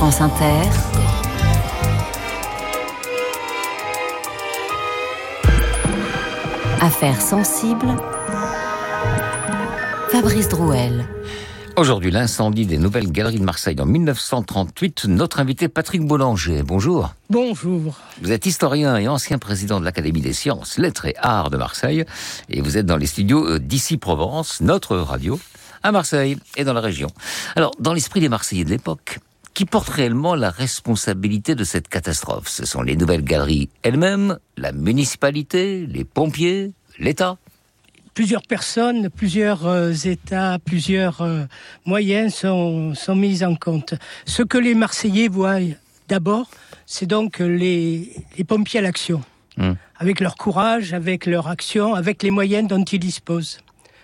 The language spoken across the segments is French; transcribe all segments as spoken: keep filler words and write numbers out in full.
France Inter, Affaires sensibles, Fabrice Drouel. Aujourd'hui, l'incendie des Nouvelles Galeries de Marseille en mille neuf cent trente-huit. Notre invité Patrick Boulanger. Bonjour. Bonjour. Vous êtes historien et ancien président de l'Académie des sciences, lettres et arts de Marseille. Et vous êtes dans les studios d'Ici Provence, notre radio, à Marseille et dans la région. Alors, dans l'esprit des Marseillais de l'époque, qui porte réellement la responsabilité de cette catastrophe? Ce sont les Nouvelles Galeries elles-mêmes, la municipalité, les pompiers, l'État? Plusieurs personnes, plusieurs euh, États, plusieurs euh, moyens sont, sont mis en compte. Ce que les Marseillais voient d'abord, c'est donc les, les pompiers à l'action. Mmh. Avec leur courage, avec leur action, avec les moyens dont ils disposent.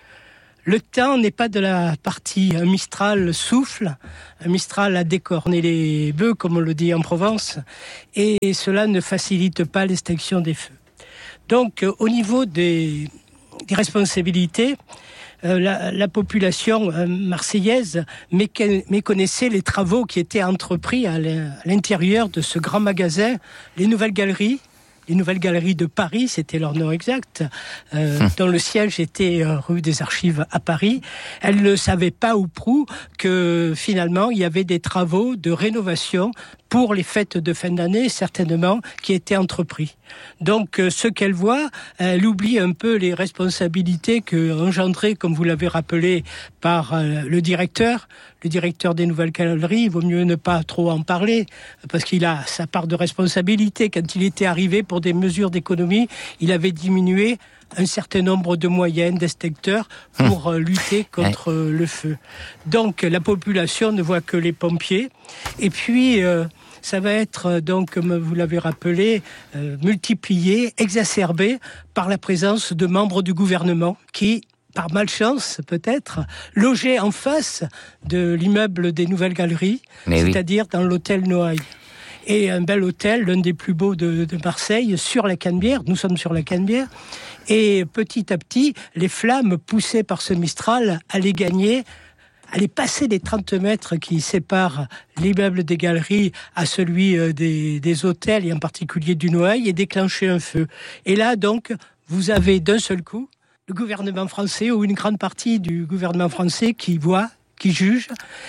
Le temps n'est pas de la partie. Un Mistral souffle, un Mistral a décorné les bœufs, comme on le dit en Provence, et cela ne facilite pas l'extinction des feux. Donc, euh, au niveau des... des responsabilités, euh, la, la population euh, marseillaise méconnaissait les travaux qui étaient entrepris à l'intérieur de ce grand magasin, les Nouvelles Galeries, les Nouvelles Galeries de Paris, c'était leur nom exact, euh, hum. dont le siège était euh, rue des Archives à Paris. Elles ne savaient pas ou prou que finalement il y avait des travaux de rénovation pour les fêtes de fin d'année, certainement, qui étaient entrepris. Donc, euh, ce qu'elle voit, elle oublie un peu les responsabilités que engendrées, comme vous l'avez rappelé, par euh, le directeur, le directeur des Nouvelles Galeries. Il vaut mieux ne pas trop en parler, parce qu'il a sa part de responsabilité. Quand il était arrivé pour des mesures d'économie, il avait diminué un certain nombre de moyens d'extincteurs pour hum. lutter contre ouais. le feu. Donc, la population ne voit que les pompiers. Et puis... Euh, ça va être, donc, comme vous l'avez rappelé, euh, multiplié, exacerbé par la présence de membres du gouvernement qui, par malchance peut-être, logeaient en face de l'immeuble des Nouvelles Galeries, Mais c'est-à-dire oui. dans l'hôtel Noailles. Et un bel hôtel, l'un des plus beaux de, de Marseille, sur la Canebière. Nous sommes sur la Canebière. Et petit à petit, les flammes poussées par ce Mistral allaient gagner, aller passer les trente mètres qui séparent l'immeuble des galeries à celui des, des hôtels, et en particulier du Noailles, et déclencher un feu. Et là, donc, vous avez d'un seul coup le gouvernement français, ou une grande partie du gouvernement français, qui voit, qui juge,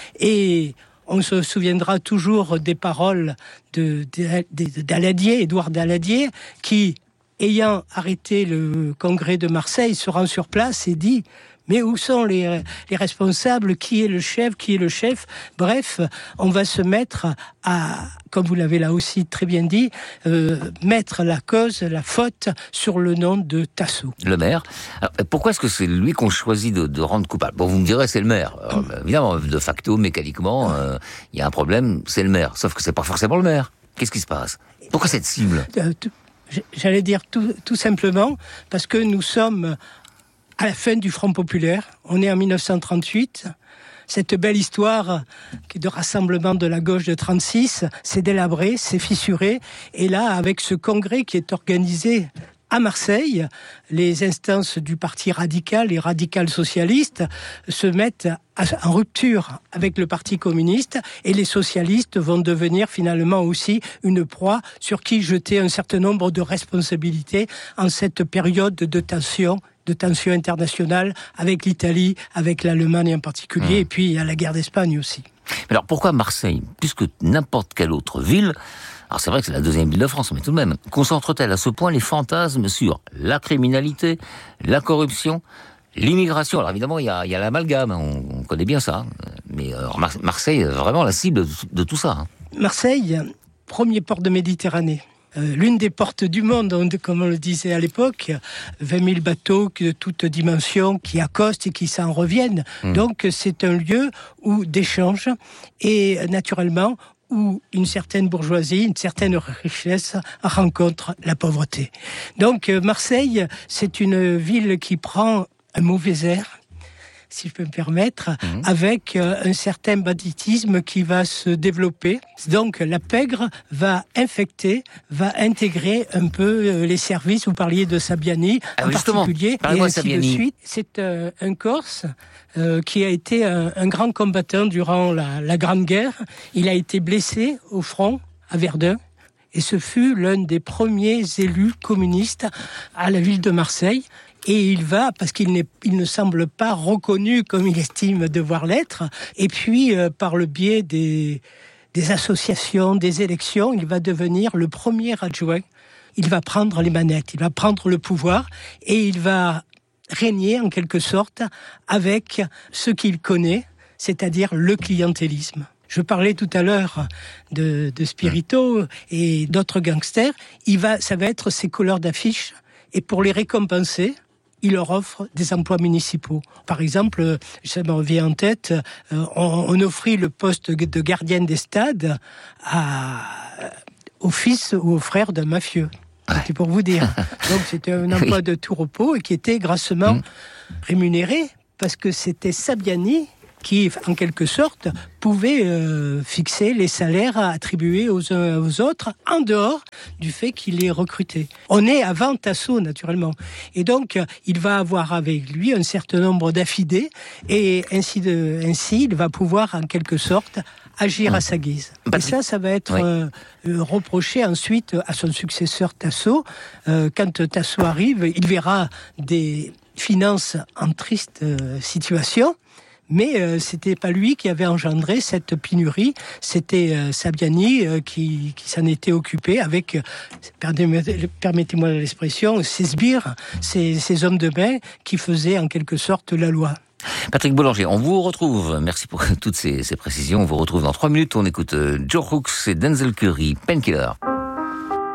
et on se souviendra toujours des paroles de, de, de, d'Aladier, Édouard Daladier, qui, ayant arrêté le congrès de Marseille, se rend sur place et dit... Mais où sont les, les responsables? Qui est le chef? Qui est le chef? Bref, on va se mettre à, comme vous l'avez là aussi très bien dit, euh, mettre la cause, la faute sur le nom de Tasso. Le maire. Alors, pourquoi est-ce que c'est lui qu'on choisit de, de rendre coupable? Bon, vous me direz, c'est le maire. Alors, évidemment, de facto, mécaniquement, il euh, y a un problème, c'est le maire. Sauf que c'est pas forcément le maire. Qu'est-ce qui se passe? Pourquoi cette cible? J'allais dire tout, tout simplement parce que nous sommes... à la fin du Front populaire, on est en mille neuf cent trente-huit. Cette belle histoire de rassemblement de la gauche de trente-six s'est délabrée, s'est fissurée. Et là, avec ce congrès qui est organisé à Marseille, les instances du parti radical, les radicales socialistes, se mettent en rupture avec le parti communiste, et les socialistes vont devenir finalement aussi une proie sur qui jeter un certain nombre de responsabilités en cette période de tension de tension internationale avec l'Italie, avec l'Allemagne en particulier, mmh. et puis il y a la guerre d'Espagne aussi. Alors pourquoi Marseille, plus que n'importe quelle autre ville, alors c'est vrai que c'est la deuxième ville de France, mais tout de même, concentre-t-elle à ce point les fantasmes sur la criminalité, la corruption, l'immigration? Alors évidemment, il y a, il y a l'amalgame, on, on connaît bien ça, mais euh, Marseille est vraiment la cible de, de tout ça. Hein. Marseille, premier port de Méditerranée. Euh, l'une des portes du monde, comme on le disait à l'époque, vingt mille bateaux de toutes dimensions qui accostent et qui s'en reviennent. Mmh. Donc c'est un lieu où d'échange et naturellement où une certaine bourgeoisie, une certaine richesse rencontre la pauvreté. Donc Marseille, c'est une ville qui prend un mauvais air, si je peux me permettre, mmh. avec euh, un certain banditisme qui va se développer. Donc la pègre va infecter, va intégrer un peu euh, les services. Vous parliez de Sabiani ah, en justement, particulier, et ainsi Sabiani. de suite. C'est euh, un Corse euh, qui a été un, un grand combattant durant la, la Grande Guerre. Il a été blessé au front à Verdun. Et ce fut l'un des premiers élus communistes à la ville de Marseille. Et il va, parce qu'il n'est, il ne semble pas reconnu comme il estime devoir l'être. Et puis, euh, par le biais des, des associations, des élections, il va devenir le premier adjoint. Il va prendre les manettes, il va prendre le pouvoir et il va régner en quelque sorte avec ce qu'il connaît, c'est-à-dire le clientélisme. Je parlais tout à l'heure de, de Spirito et d'autres gangsters. Il va, ça va être ses colleurs d'affiches. Et pour les récompenser, il leur offre des emplois municipaux. Par exemple, ça me revient en tête, on, on offrit le poste de gardien des stades à, au fils ou au frère d'un mafieux. C'était pour vous dire. Donc c'était un emploi oui. de tout repos et qui était grassement mmh. rémunéré parce que c'était Sabiani qui, en quelque sorte, pouvait euh, fixer les salaires attribués aux uns aux autres, en dehors du fait qu'il est recruté. On est avant Tasso, naturellement. Et donc, il va avoir avec lui un certain nombre d'affidés, et ainsi, de, ainsi, il va pouvoir, en quelque sorte, agir à sa guise. Et ça, ça va être oui. euh, reproché ensuite à son successeur Tasso. Euh, quand Tasso arrive, il verra des finances en triste euh, situation. Mais euh, c'était pas lui qui avait engendré cette pénurie, c'était euh, Sabiani euh, qui, qui s'en était occupé avec, euh, permettez-moi l'expression, ces sbires, ces, ces hommes de main qui faisaient en quelque sorte la loi. Patrick Boulanger, on vous retrouve, merci pour toutes ces, ces précisions, on vous retrouve dans trois minutes, on écoute Joe Hooks et Denzel Curry, Painkiller.